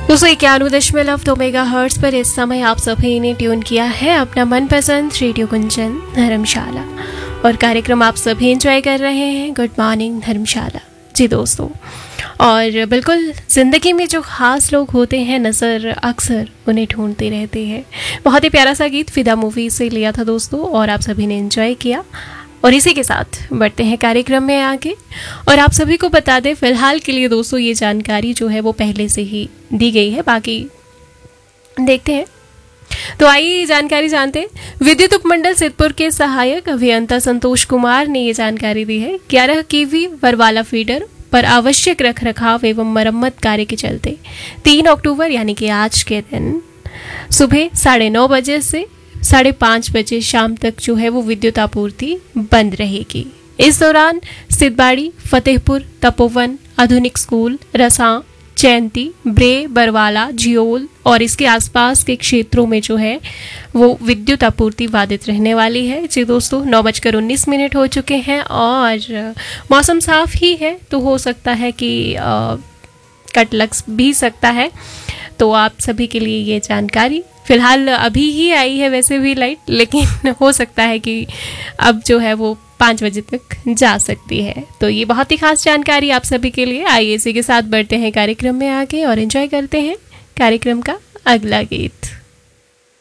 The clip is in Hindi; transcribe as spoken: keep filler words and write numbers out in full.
दोस्तों इक्यानवे दशमलव दो मेगा हर्ट्ज पर इस समय आप सभी ने ट्यून किया है अपना मनपसंद रेडियो गुंजन धर्मशाला, और कार्यक्रम आप सभी एंजॉय कर रहे हैं गुड मॉर्निंग धर्मशाला। जी दोस्तों, और बिल्कुल ज़िंदगी में जो ख़ास लोग होते हैं नज़र अक्सर उन्हें ढूंढते रहते हैं। बहुत ही प्यारा सा गीत फिदा मूवी से लिया था दोस्तों, और आप सभी ने एंजॉय किया। और इसी के साथ बढ़ते हैं कार्यक्रम में आगे, और आप सभी को बता दें फिलहाल के लिए दोस्तों ये जानकारी जो है वो पहले से ही दी गई है, बाकी देखते हैं। तो आइए जानकारी जानते हैं। विद्युत उपमंडल सिद्धपुर के सहायक अभियंता संतोष कुमार ने ये जानकारी दी है। ग्यारह केवी वरवाला फीडर पर आवश्यक रख रखाव एवं मरम्मत कार्य के चलते तीन अक्टूबर यानी कि आज के दिन सुबह साढ़े नौ बजे से साढ़े पाँच बजे शाम तक जो है वो विद्युत आपूर्ति बंद रहेगी। इस दौरान सिद्धबाड़ी, फतेहपुर, तपोवन, आधुनिक स्कूल, रसां, जयंती, ब्रे, बरवाला, जियोल और इसके आसपास के क्षेत्रों में जो है वो विद्युत आपूर्ति बाधित रहने वाली है। जी दोस्तों, नौ बजकर उन्नीस मिनट हो चुके हैं और मौसम साफ ही है, तो हो सकता है कि आ, कट लग भी सकता है। तो आप सभी के लिए ये जानकारी फिलहाल अभी ही आई है, वैसे भी लाइट, लेकिन हो सकता है कि अब जो है वो पाँच बजे तक जा सकती है। तो ये बहुत ही खास जानकारी आप सभी के लिए। आइए इसी के साथ बढ़ते हैं कार्यक्रम में आगे और एंजॉय करते हैं कार्यक्रम का अगला गीत।